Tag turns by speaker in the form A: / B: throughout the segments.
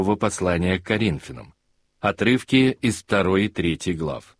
A: послания к Коринфянам. Отрывки из 2 и 3 глав.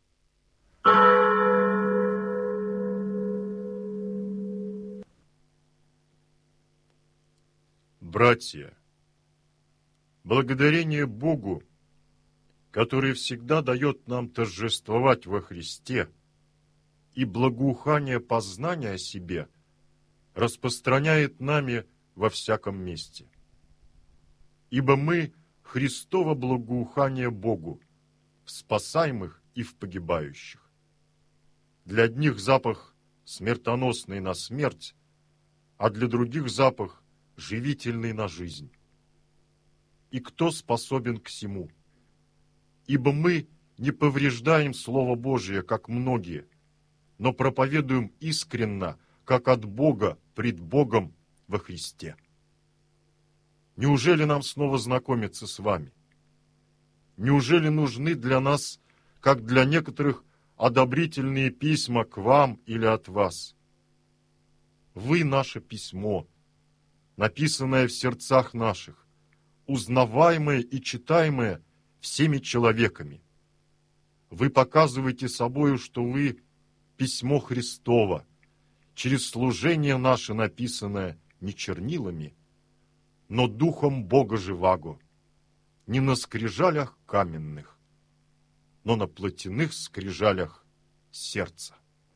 B: Братья, благодарение Богу, который всегда дает нам торжествовать во Христе, и благоухание познания о себе распространяет нами во всяком месте. Ибо мы Христово благоухание Богу, в спасаемых и в погибающих. Для одних запах смертоносный на смерть, а для других запах живительный на жизнь. И кто способен к сему? Ибо мы не повреждаем Слово Божие, как многие, но проповедуем искренно, как от Бога, пред Богом во Христе. Неужели нам снова знакомиться с вами? Неужели нужны для нас, как для некоторых, одобрительные письма к вам или от вас? Вы наше письмо, написанное в сердцах наших, узнаваемое и читаемое всеми человеками. Вы показываете собою, что вы письмо Христово, через служение наше написанное не чернилами, но Духом Бога живаго, не на скрижалях каменных, но на плотяных скрижалях сердца.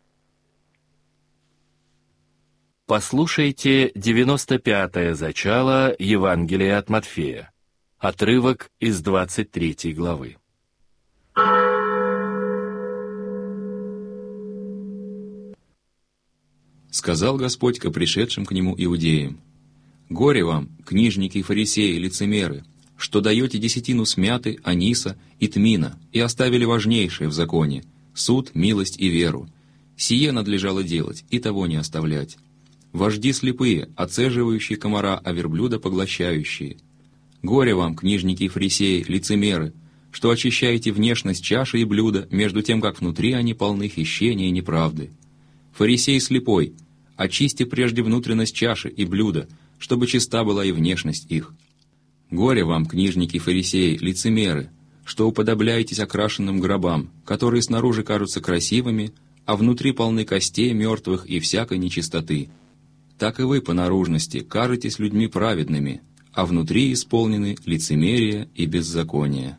A: Послушайте 95-е зачало Евангелия от Матфея. Отрывок из 23 главы.
C: Сказал Господь ко пришедшим к Нему иудеям: «Горе вам, книжники и фарисеи, лицемеры, что даете десятину смяты, аниса и тмина, и оставили важнейшее в законе — суд, милость и веру. Сие надлежало делать, и того не оставлять. Вожди слепые, оцеживающие комара, а верблюда поглощающие. Горе вам, книжники и фарисеи, лицемеры, что очищаете внешность чаши и блюда, между тем, как внутри они полны хищения и неправды. Фарисей слепой, очисти прежде внутренность чаши и блюда, чтобы чиста была и внешность их. Горе вам, книжники и фарисеи, лицемеры, что уподобляетесь окрашенным гробам, которые снаружи кажутся красивыми, а внутри полны костей мертвых и всякой нечистоты. Так и вы по наружности кажетесь людьми праведными, а внутри исполнены лицемерие и беззаконие».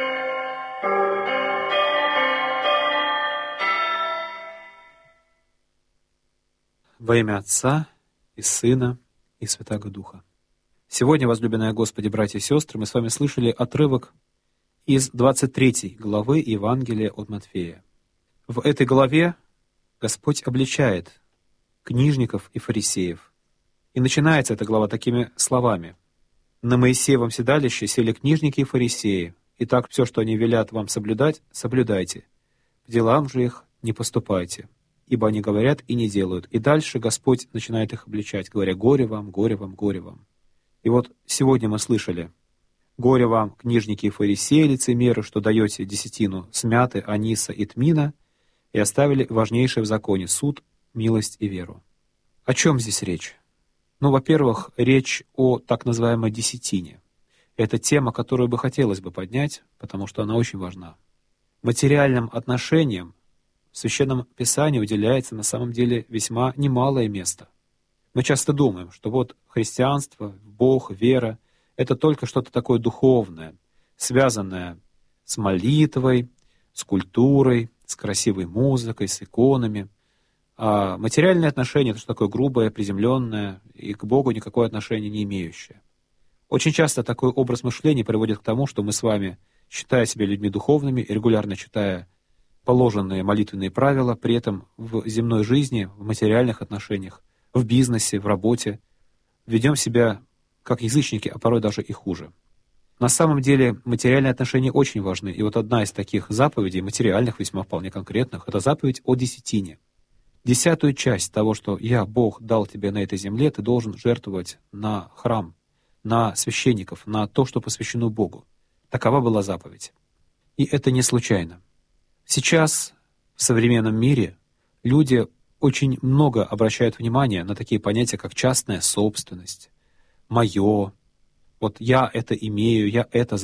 D: Во имя Отца и Сына и Святаго Духа. Сегодня, возлюбленные Господи, братья и сестры, мы с вами слышали отрывок из 23 главы Евангелия от Матфея. В этой главе Господь обличает книжников и фарисеев. И начинается эта глава такими словами: «На Моисеевом седалище сели книжники и фарисеи, и так все, что они велят вам соблюдать, соблюдайте. К делам же их не поступайте, ибо они говорят и не делают». И дальше Господь начинает их обличать, говоря: «Горе вам, горе вам, горе вам». И вот сегодня мы слышали: «Горе вам, книжники и фарисеи, лицемеры, что даете десятину смяты, аниса и тмина, и оставили важнейшее в законе — суд, милость и веру». О чем здесь речь? Ну, во-первых, речь о так называемой десятине. Это тема, которую бы хотелось бы поднять, потому что она очень важна. Материальным отношениям в Священном Писании уделяется на самом деле весьма немалое место. Мы часто думаем, что вот христианство, Бог, вера — это только что-то такое духовное, связанное с молитвой, с культурой, с красивой музыкой, с иконами. А материальные отношения — это что такое грубое, приземленное и к Богу никакое отношение не имеющее. Очень часто такой образ мышления приводит к тому, что мы с вами, считая себя людьми духовными и регулярно читая положенные молитвенные правила, при этом в земной жизни, в материальных отношениях, в бизнесе, в работе, ведем себя как язычники, а порой даже и хуже. На самом деле материальные отношения очень важны, и вот одна из таких заповедей, материальных, весьма вполне конкретных, это заповедь о десятине. 10-ю часть того, что «Я, Бог, дал тебе на этой земле», ты должен жертвовать на храм, на священников, на то, что посвящено Богу. Такова была заповедь. И это не случайно. Сейчас в современном мире люди очень много обращают внимание на такие понятия, как частная собственность, «моё», вот я это имею, я это